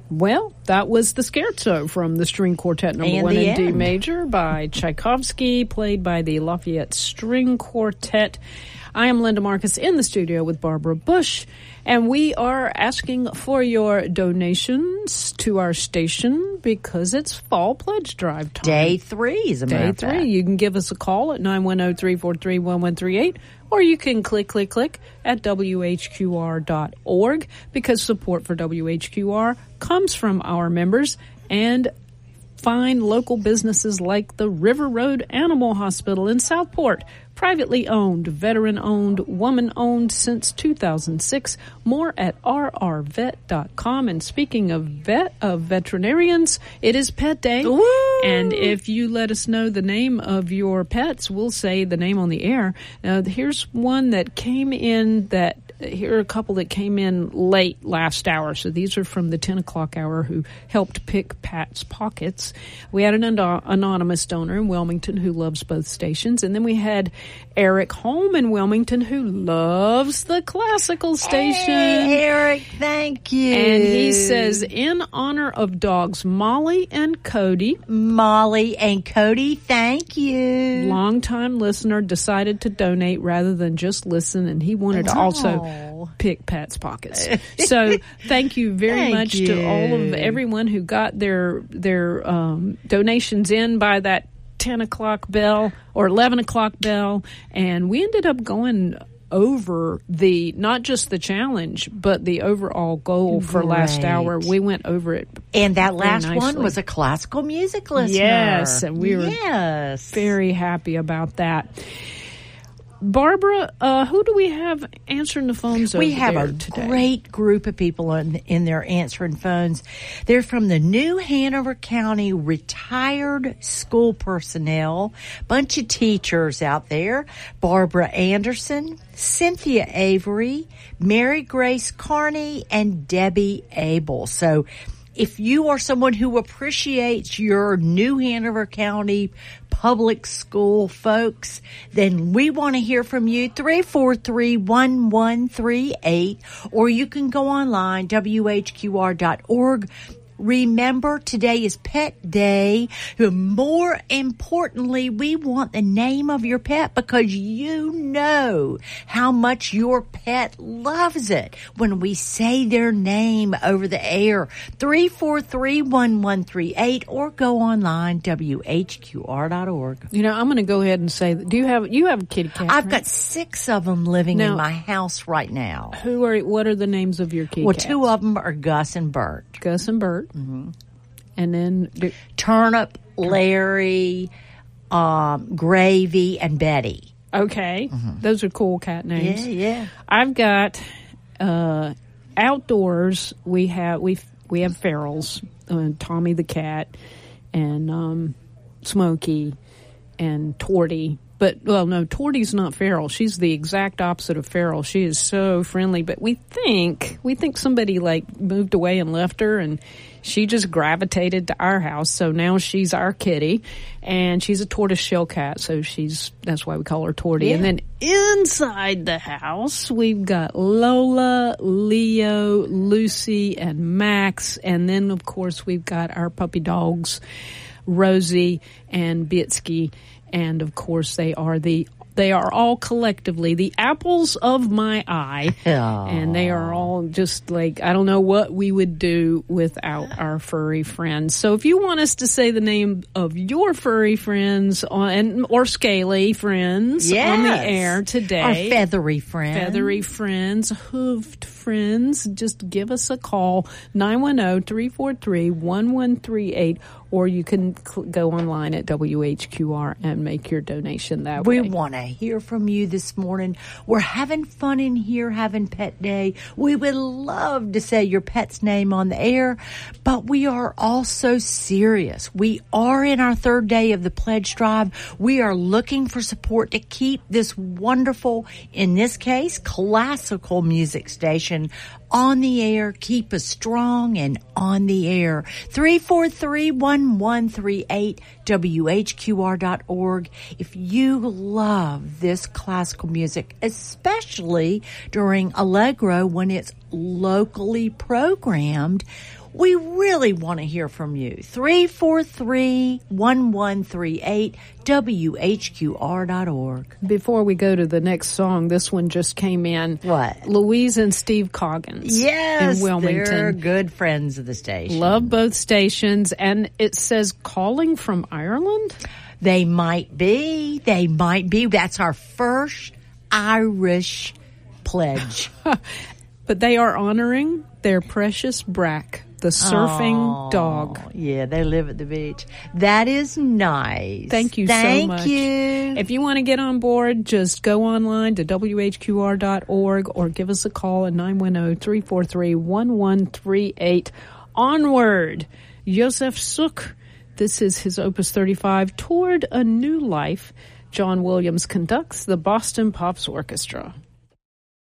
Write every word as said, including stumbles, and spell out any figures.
Well, that was the Scherzo from the String Quartet Number And One the in D end. Major by Tchaikovsky, played by the Lafayette String Quartet. I am Linda Marcus in the studio with Barbara Bush, and we are asking for your donations to our station because it's Fall Pledge Drive time. Day three, as a matter Day of three. fact. You can give us a call at nine one zero, three four three, one one three eight, or you can click, click, click at W H Q R dot org because support for W H Q R comes from our members and fine local businesses like the River Road Animal Hospital in Southport. Privately owned, veteran-owned, woman-owned since two thousand six. More at r r vet dot com. And speaking of vet of veterinarians, it is Pet Day. Woo! And if you let us know the name of your pets, we'll say the name on the air. Now, here's one that came in that here are a couple that came in late last hour. So these are from the ten o'clock hour who helped pick Pat's Pockets. We had an an- anonymous donor in Wilmington who loves both stations. And then we had Eric Holm in Wilmington who loves the classical station. Hey, Eric, thank you. And he says, in honor of dogs Molly and Cody, Molly and Cody, thank you. longtime listener, decided to donate rather than just listen, and he wanted to Oh. also pick Pat's Pockets. So thank you very Thank much you. to all of everyone who got their their um, donations in by that ten o'clock bell or eleven o'clock bell, and we ended up going over the not just the challenge but the overall goal for last Great. hour. We went over it, And that very last one nicely. was a classical music listener. Yes, and we were yes. very happy about that. Barbara, uh, who do we have answering the phones over We have there a today? great group of people in, in there answering phones. They're from the New Hanover County retired school personnel, bunch of teachers out there. Barbara Anderson, Cynthia Avery, Mary Grace Carney, and Debbie Abel. So if you are someone who appreciates your New Hanover County public school folks, then we want to hear from you. three four three, one one three eight, or you can go online, W H Q R dot org. Remember, today is Pet Day. More importantly, we want the name of your pet because you know how much your pet loves it when we say their name over the air. three four three, one one three eight, or go online, W H Q R dot org. You know, I'm going to go ahead and say, that, do you have you have a kitty cat? I've right? got six of them living Now- in my house right now. Who are? What are the names of your kitty Well, cats? two of them are Gus and Bert. Gus and Bert, mm-hmm. and then do, Turnip, Larry, um, Gravy, and Betty. okay, those are cool cat names. Yeah, yeah. I've got uh, outdoors. We have we we have ferals, uh, Tommy the cat, and um, Smokey, and Torty. But, well, no, Torty's not feral. She's the exact opposite of feral. She is so friendly. But we think, we think somebody, like, moved away and left her, and she just gravitated to our house. So now she's our kitty, and she's a tortoiseshell cat. So she's, that's why we call her Torty. Yeah. And then inside the house, we've got Lola, Leo, Lucy, and Max. And then, of course, we've got our puppy dogs, Rosie and Bitsky. And of course, they are the they are all collectively the apples of my eye, Aww. and they are all just like, I don't know what we would do without our furry friends. So if you want us to say the name of your furry friends on, and or scaly friends Yes. on the air today, Our feathery friend. feathery friends, hooved friends, just give us a call, nine one zero, three four three, one one three eight, or you can cl- go online at W H Q R and make your donation that We way. want to hear from you this morning. We're having fun in here, having Pet Day. We would love to say your pet's name on the air, but we are also serious. We are in our third day of the pledge drive. We are looking for support to keep this wonderful, in this case, classical music station on the air. Keep us strong and on the air. three four three, one one three eight, W H Q R dot org. If you love this classical music, especially during Allegro when it's locally programmed, We really want to hear from you. three four three, one one three eight, W H Q R dot org. Before we go to the next song, this one just came in. What? Louise and Steve Coggins. Yes, in Wilmington. they're good friends of the station. Love both stations. And it says calling from Ireland? They might be. They might be. That's our first Irish pledge. But they are honoring their precious Brack, the surfing oh, dog. Yeah, they live at the beach. That is nice. Thank you Thank so much. Thank you. If you want to get on board, just go online to W H Q R dot org or give us a call at nine one zero, three four three, one one three eight. Onward, Joseph Suk. This is his Opus thirty-five, Toward a New Life. John Williams conducts the Boston Pops Orchestra.